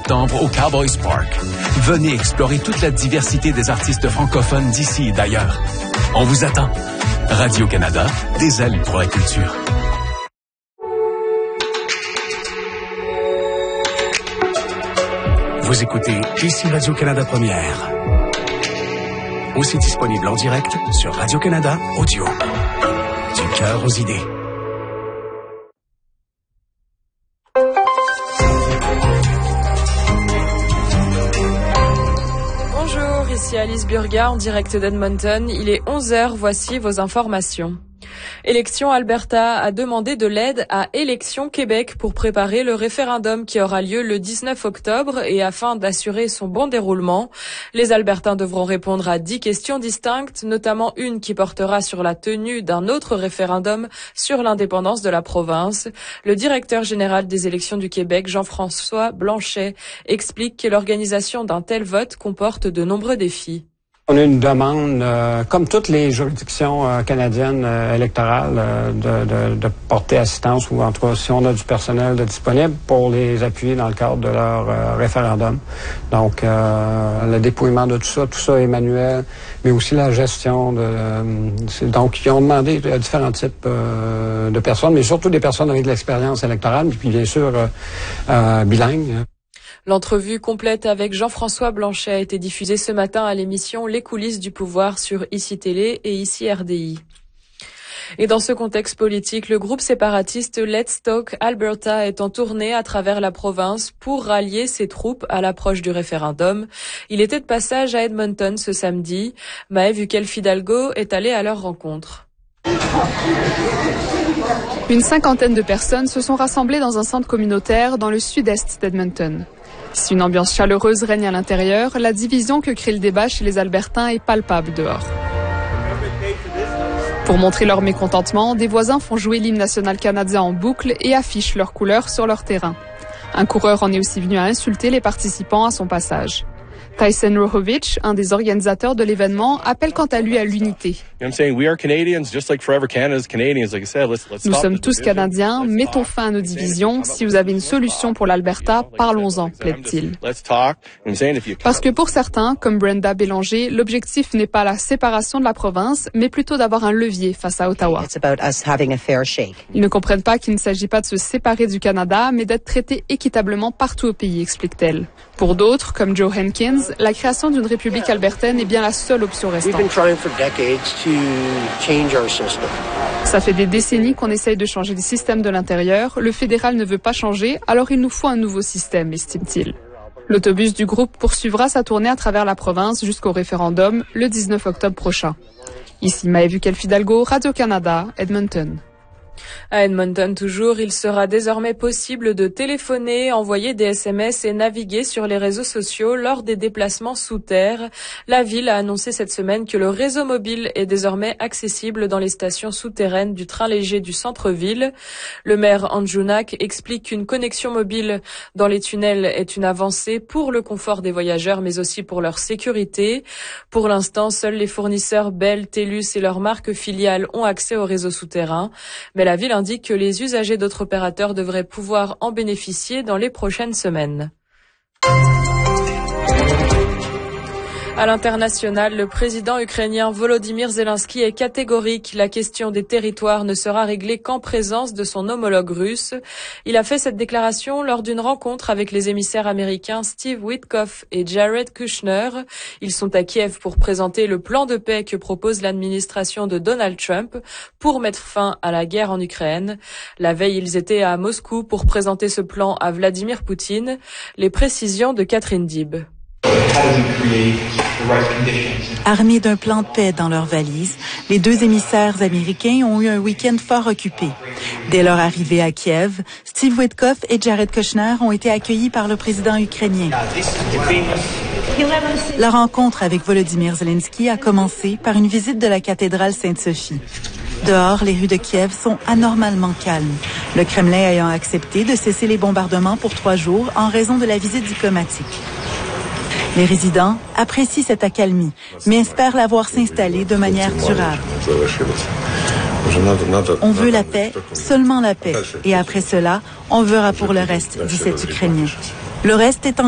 septembre au Cowboys Park. Venez explorer toute la diversité des artistes francophones d'ici et d'ailleurs. On vous attend. Radio-Canada, des ailes pour la culture. Vous écoutez ici Radio-Canada Première. Aussi disponible en direct sur Radio-Canada Audio. Du cœur aux idées. Bonjour, ici Alice Burga en direct d'Edmonton. Il est 11h, voici vos informations. Élections Alberta a demandé de l'aide à Élections Québec pour préparer le référendum qui aura lieu le 19 octobre et afin d'assurer son bon déroulement. Les Albertains devront répondre à 10 questions distinctes, notamment une qui portera sur la tenue d'un autre référendum sur l'indépendance de la province. Le directeur général des élections du Québec, Jean-François Blanchet, explique que l'organisation d'un tel vote comporte de nombreux défis. On a une demande, comme toutes les juridictions canadiennes électorales, de porter assistance, ou en tout cas, si on a du personnel disponible, pour les appuyer dans le cadre de leur référendum. Donc, le dépouillement de tout ça est manuel, mais aussi la gestion donc, ils ont demandé différents types de personnes, mais surtout des personnes avec de l'expérience électorale, puis bien sûr, bilingues. L'entrevue complète avec Jean-François Blanchet a été diffusée ce matin à l'émission Les coulisses du pouvoir sur ICI Télé et ICI RDI. Et dans ce contexte politique, le groupe séparatiste Let's Talk Alberta est en tournée à travers la province pour rallier ses troupes à l'approche du référendum. Il était de passage à Edmonton ce samedi. Maëve Ukel-Fidalgo est allée à leur rencontre. Une cinquantaine de personnes se sont rassemblées dans un centre communautaire dans le sud-est d'Edmonton. Si une ambiance chaleureuse règne à l'intérieur, la division que crée le débat chez les Albertains est palpable dehors. Pour montrer leur mécontentement, des voisins font jouer l'hymne national canadien en boucle et affichent leurs couleurs sur leur terrain. Un coureur en est aussi venu à insulter les participants à son passage. Tyson Rohovich, un des organisateurs de l'événement, appelle quant à lui à l'unité. Nous sommes tous Canadiens, mettons fin à nos divisions. Si vous avez une solution pour l'Alberta, parlons-en, plaide-t-il. Parce que pour certains, comme Brenda Bélanger, l'objectif n'est pas la séparation de la province, mais plutôt d'avoir un levier face à Ottawa. Ils ne comprennent pas qu'il ne s'agit pas de se séparer du Canada, mais d'être traités équitablement partout au pays, explique-t-elle. Pour d'autres, comme Joe Hankins, la création d'une république albertaine est bien la seule option restante. Ça fait des décennies qu'on essaye de changer le système de l'intérieur. Le fédéral ne veut pas changer, alors il nous faut un nouveau système, estime-t-il. L'autobus du groupe poursuivra sa tournée à travers la province jusqu'au référendum le 19 octobre prochain. Ici Maëve Ukel-Fidalgo, Radio-Canada, Edmonton. À Edmonton toujours, il sera désormais possible de téléphoner, envoyer des SMS et naviguer sur les réseaux sociaux lors des déplacements sous terre. La ville a annoncé cette semaine que le réseau mobile est désormais accessible dans les stations souterraines du train léger du centre-ville. Le maire Andrew Knack explique qu'une connexion mobile dans les tunnels est une avancée pour le confort des voyageurs mais aussi pour leur sécurité. Pour l'instant, seuls les fournisseurs Bell, TELUS et leurs marques filiales ont accès au réseau souterrain. Mais la ville indique que les usagers d'autres opérateurs devraient pouvoir en bénéficier dans les prochaines semaines. À l'international, le président ukrainien Volodymyr Zelensky est catégorique. La question des territoires ne sera réglée qu'en présence de son homologue russe. Il a fait cette déclaration lors d'une rencontre avec les émissaires américains Steve Witkoff et Jared Kushner. Ils sont à Kiev pour présenter le plan de paix que propose l'administration de Donald Trump pour mettre fin à la guerre en Ukraine. La veille, ils étaient à Moscou pour présenter ce plan à Vladimir Poutine. Les précisions de Catherine Dib. Armés d'un plan de paix dans leurs valises, les deux émissaires américains ont eu un week-end fort occupé. Dès leur arrivée à Kiev, Steve Witkoff et Jared Kushner ont été accueillis par le président ukrainien. La rencontre avec Volodymyr Zelensky a commencé par une visite de la cathédrale Sainte-Sophie. Dehors, les rues de Kiev sont anormalement calmes, le Kremlin ayant accepté de cesser les bombardements pour 3 jours en raison de la visite diplomatique. Les résidents apprécient cette accalmie, mais espèrent la voir s'installer de manière durable. On veut la paix, seulement la paix. Et après cela, on verra pour le reste, dit cet Ukrainien. Le reste est en